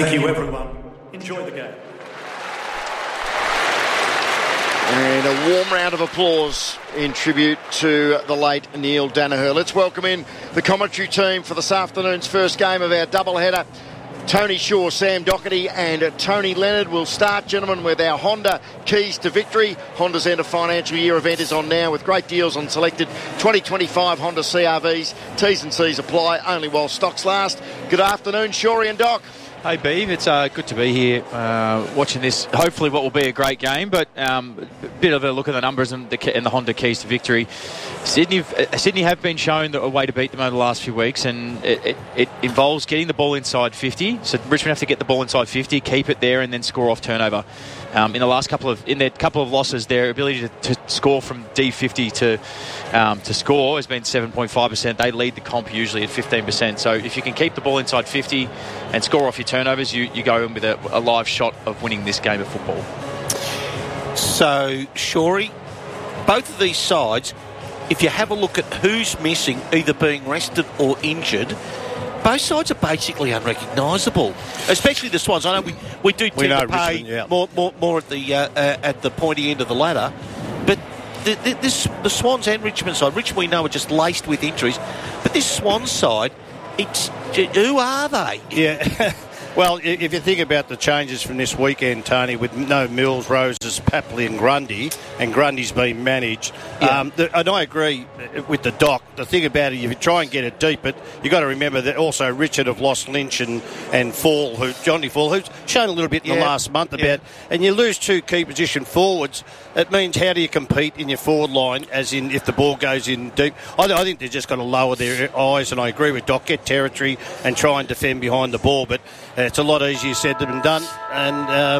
Thank you, everyone. Enjoy the game. And a warm round of applause in tribute to the late Neil Danaher. Let's welcome in the commentary team for this afternoon's first game of our doubleheader. Tony Shaw, Sam Doherty and Tony Leonard will start, gentlemen, with our Honda Keys to Victory. Honda's end of financial year event is on now with great deals on selected 2025 Honda CRVs. T's and C's apply only while stocks last. Good afternoon, Shawry and Doc. Hey, Beav, it's good to be here watching this, hopefully what will be a great game, but a bit of a look at the numbers and the Honda Keys to Victory. Sydney have been shown a way to beat them over the last few weeks, and it involves getting the ball inside 50. So Richmond have to get the ball inside 50, keep it there, and then score off turnover. In their couple of losses, their ability to score from D50 to score has been 7.5%. They lead the comp usually at 15%. So if you can keep the ball inside 50 and score off your turnovers, you go in with a live shot of winning this game of football. So, Shawry, both of these sides, if you have a look at who's missing, either being rested or injured, both sides are basically unrecognisable, especially the Swans. I know we do tend to pay Richmond, yeah, more at the pointy end of the ladder, but the Swans and Richmond side, Richmond we know are just laced with injuries, but this Swans side, who are they? Yeah. Well, if you think about the changes from this weekend, Tony, with no Mills, Roses, Papley and Grundy's been managed. Yeah. And I agree with the Doc. The thing about it, if you try and get it deep, but you've got to remember that also Richard have lost Lynch and Johnny Fall, who's shown a little bit in the last month about, and you lose two key position forwards. It means how do you compete in your forward line, as in if the ball goes in deep. I think they've just got to lower their eyes, and I agree with Doc, get territory and try and defend behind the ball, but it's a lot easier said than done, and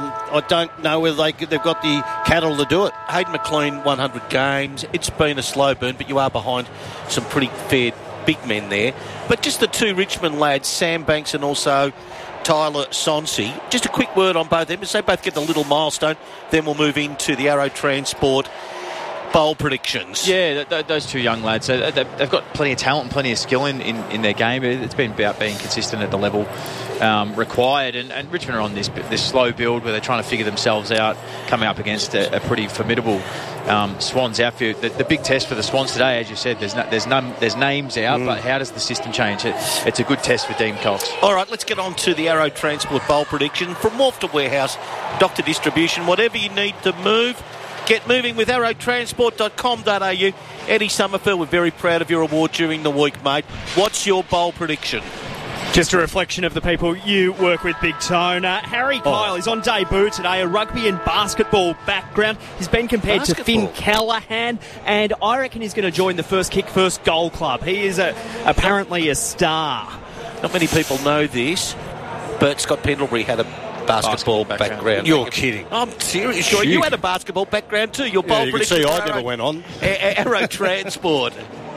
I don't know whether they've got the cattle to do it. Hayden McLean, 100 games. It's been a slow burn, but you are behind some pretty fair big men there. But just the two Richmond lads, Sam Banks and also Tyler Sonsi. Just a quick word on both of them, as they both get the little milestone. Then we'll move into the Arrow Transport bowl predictions. Yeah, those two young lads, they've got plenty of talent and plenty of skill in their game. It's been about being consistent at the level required, and Richmond are on this slow build where they're trying to figure themselves out, coming up against a pretty formidable Swans outfit. The big test for the Swans today, as you said, there's names out, but how does the system change? It's a good test for Dean Cox. All right, let's get on to the Arrow Transport bowl prediction. From wharf to warehouse, Doctor Distribution, whatever you need to move, get moving with arrowtransport.com.au. Eddie Summerfield, we're very proud of your award during the week, mate. What's your bowl prediction? Just a reflection of the people you work with, Big Tone. Harry Kyle is on debut today, a rugby and basketball background. He's been compared to Finn Callahan, and I reckon he's going to join the First Kick, First Goal Club. He is apparently a star. Not many people know this, but Scott Pendlebury had a basketball background. You're kidding. I'm serious. Sure, you had a basketball background too. Your bowl prediction. You can see I never went on. Arrow Transport.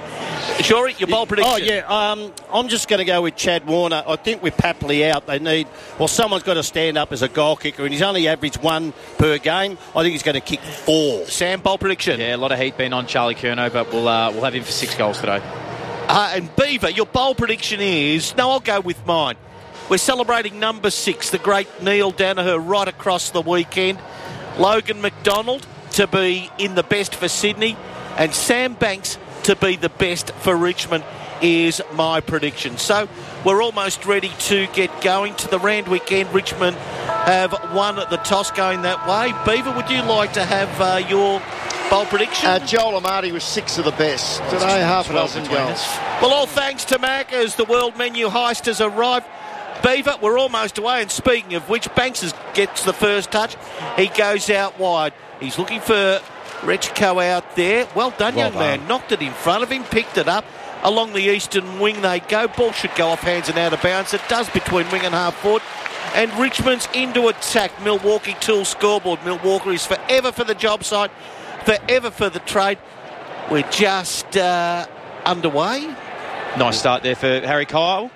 Sure, your bowl prediction. Oh, yeah. I'm just going to go with Chad Warner. I think with Papley out, someone's got to stand up as a goal kicker, and he's only averaged one per game. I think he's going to kick 4. Sam, bowl prediction. Yeah, a lot of heat been on Charlie Curnow, but we'll have him for 6 goals today. And Beaver, your bowl prediction is... No, I'll go with mine. We're celebrating number 6, the great Neil Danaher, right across the weekend. Logan McDonald to be in the best for Sydney, and Sam Banks to be the best for Richmond is my prediction. So we're almost ready to get going to the Rand weekend. Richmond have won the toss going that way. Beaver, would you like to have your bowl prediction? Joel Amati was 6 of the best today, half a dozen goals. Well, all thanks to Mac as the world menu heist has arrived. Beaver, we're almost away, and speaking of which, Banks gets the first touch. He goes out wide. He's looking for Rechico out there. Well done, young man. Knocked it in front of him, picked it up. Along the eastern wing they go. Ball should go off hands and out of bounds. It does between wing and half forward. And Richmond's into attack. Milwaukee Tool scoreboard. Milwaukee is forever for the job site, forever for the trade. We're just underway. Nice start there for Harry Kyle.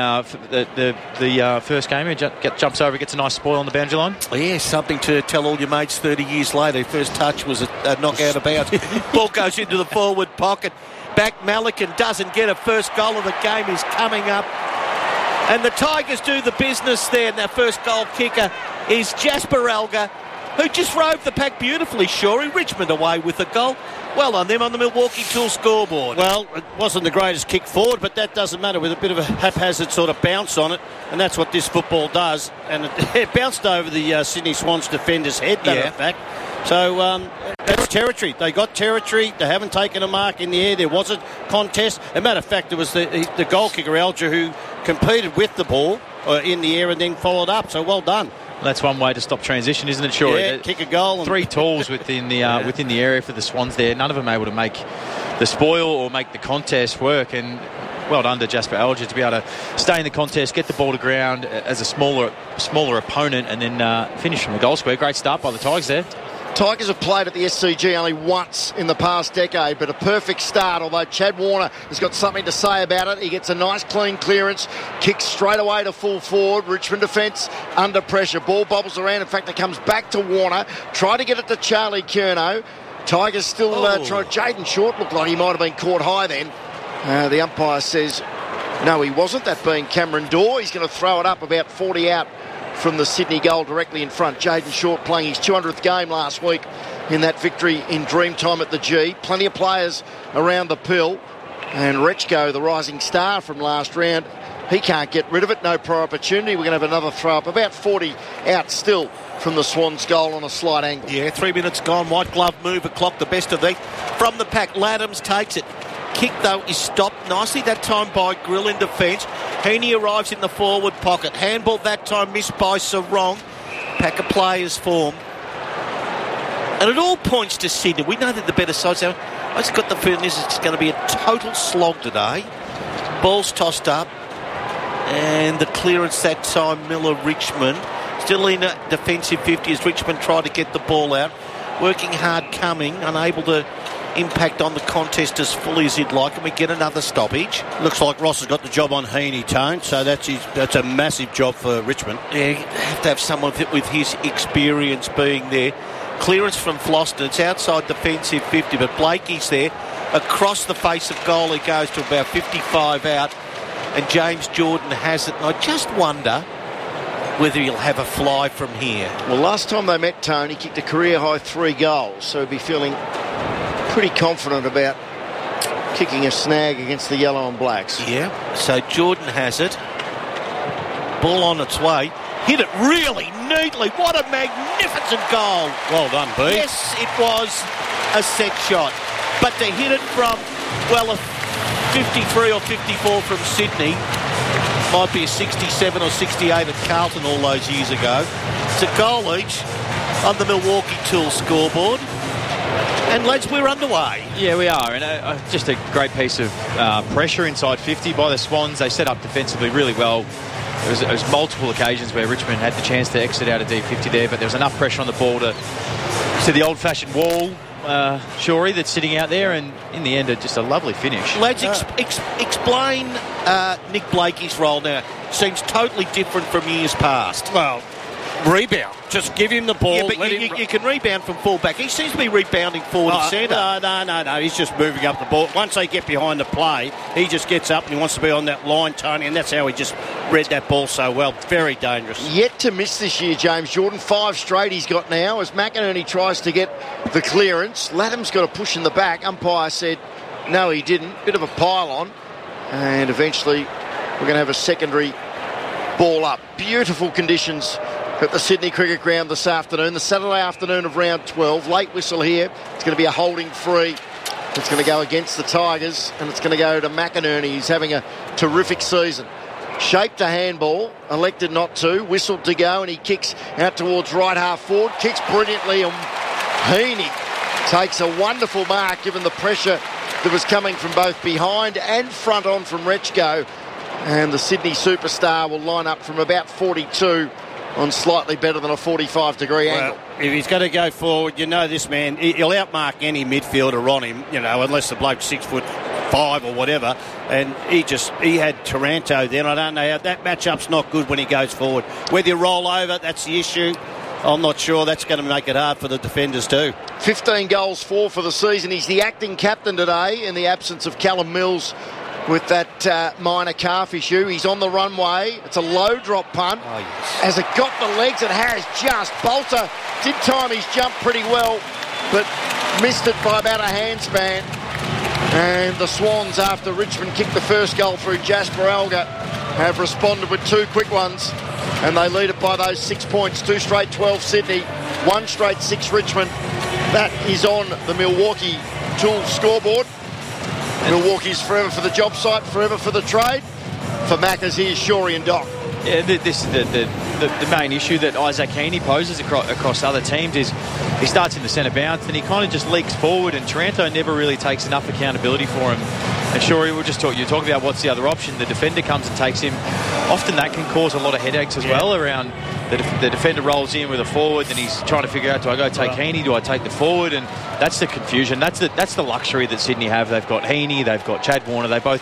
The first game, he jumps over, gets a nice spoil on the boundary line. Yeah, something to tell all your mates 30 years later. First touch was a knockout of bounds. Ball goes into the forward pocket. Back Malikan doesn't get a first goal of the game is coming up. And the Tigers do the business there, and their first goal kicker is Jasper Alger, who just rode the pack beautifully, Shorey. Richmond away with a goal. Well on them on the Milwaukee Tool scoreboard. Well, it wasn't the greatest kick forward, but that doesn't matter, with a bit of a haphazard sort of bounce on it, and that's what this football does. And it bounced over the Sydney Swans defender's head, matter of fact. So that's territory. They got territory. They haven't taken a mark in the air. There was a contest. As a matter of fact, it was the goal kicker, Alger, who competed with the ball in the air and then followed up. So well done. That's one way to stop transition, isn't it, Shorey? Yeah, kick a goal. Three tools within the area for the Swans there. None of them able to make the spoil or make the contest work. And well done to Jasper Alger to be able to stay in the contest, get the ball to ground as a smaller opponent, and then finish from the goal square. Great start by the Tigers there. Tigers have played at the SCG only once in the past decade, but a perfect start, although Chad Warner has got something to say about it. He gets a nice clean clearance, kicks straight away to full forward. Richmond defence under pressure. Ball bobbles around. In fact, it comes back to Warner. Try to get it to Charlie Curnow. Tigers still trying. Jaden Short looked like he might have been caught high then. The umpire says no, he wasn't, that being Cameron Dorr. He's going to throw it up about 40 out from the Sydney goal directly in front. Jaden Short playing his 200th game last week in that victory in Dreamtime at the G. Plenty of players around the pill. And Rechko, the rising star from last round, he can't get rid of it. No prior opportunity. We're going to have another throw up. About 40 out still from the Swans goal on a slight angle. Yeah, 3 minutes gone. White glove move, a clock, the best of these. From the pack, Laddams takes it. Kick, though, is stopped nicely that time by Grill in defence. Heaney arrives in the forward pocket. Handball that time missed by Sarong. Pack of players formed. And it all points to Sydney. We know that the better side. So I just got the feeling this is going to be a total slog today. Ball's tossed up. And the clearance that time, Miller-Richmond. Still in a defensive 50 as Richmond try to get the ball out. Working hard coming, unable to impact on the contest as fully as he'd like, and we get another stoppage. Looks like Ross has got the job on Heaney, Tone, so that's a massive job for Richmond. Yeah, you have to have someone with his experience being there. Clearance from Floston, it's outside defensive 50, but Blakey's there. Across the face of goal he goes to about 55 out, and James Jordan has it. And I just wonder whether he'll have a fly from here. Well, last time they met, Tony, he kicked a career-high 3 goals, so he'd be feeling pretty confident about kicking a snag against the yellow and blacks. Yeah, so Jordan has it. Ball on its way. Hit it really neatly. What a magnificent goal. Well done, B. Yes, it was a set shot. But to hit it from, well, a 53 or 54 from Sydney, might be a 67 or 68 at Carlton all those years ago. It's a goal each on the Milwaukee Tool scoreboard. And, lads, we're underway. Yeah, we are. And just a great piece of pressure inside 50 by the Swans. They set up defensively really well. There was multiple occasions where Richmond had the chance to exit out of D50 there, but there was enough pressure on the ball to the old-fashioned wall, Shorey, that's sitting out there, and in the end, just a lovely finish. Lads, explain Nick Blakey's role now. Seems totally different from years past. Well, rebound. Just give him the ball. Yeah, but you can rebound from full-back. He seems to be rebounding forward and centre. No. He's just moving up the ball. Once they get behind the play, he just gets up and he wants to be on that line, Tony, and that's how he just read that ball so well. Very dangerous. Yet to miss this year, James Jordan. 5 straight he's got now as McInerney tries to get the clearance. Laddam's got a push in the back. Umpire said no, he didn't. Bit of a pile-on. And eventually we're going to have a secondary ball up. Beautiful conditions at the Sydney Cricket Ground this afternoon, the Saturday afternoon of round 12. Late whistle here. It's going to be a holding free. It's going to go against the Tigers, and it's going to go to McInerney. He's having a terrific season. Shaped a handball, elected not to, whistled to go, and he kicks out towards right half forward. Kicks brilliantly, and Heaney takes a wonderful mark given the pressure that was coming from both behind and front on from Rechko. And the Sydney superstar will line up from about 42 on slightly better than a 45-degree angle. If he's going to go forward, you know this man, he'll outmark any midfielder on him, you know, unless the bloke's 6'5" or whatever. And he had Taranto then. I don't know how that matchup's not good when he goes forward. Whether you roll over, that's the issue. I'm not sure. That's going to make it hard for the defenders too. 15 goals, 4 for the season. He's the acting captain today in the absence of Callum Mills with that minor calf issue. He's on the runway. It's a low drop punt. Oh, yes. As it got the legs, and Harris just Bolter did time his jump pretty well, but missed it by about a handspan. And the Swans, after Richmond kicked the first goal through Jasper Alga, have responded with 2 quick ones, and they lead it by those 6 points. 2 straight 12 Sydney, 1 straight 6 Richmond. That is on the Milwaukee Tools scoreboard. Milwaukee's forever for the job site, forever for the trade. For Maccas, here's Shorey and Doc. Yeah, this is the main issue that Isaac Heaney poses across other teams is he starts in the centre bounce and he kind of just leaks forward, and Taranto never really takes enough accountability for him. And Shorey, we'll just talk about what's the other option. The defender comes and takes him. Often that can cause a lot of headaches as well around the defender rolls in with a forward, and he's trying to figure out, do I go take Heaney, do I take the forward? And that's the confusion. That's the luxury that Sydney have. They've got Heaney, they've got Chad Warner. They both